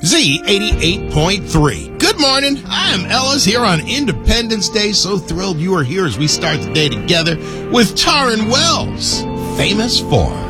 Z88.3. Good morning. I am Ellis here on Independence Day. So thrilled you are here as we start the day together with Taryn Wells, famous for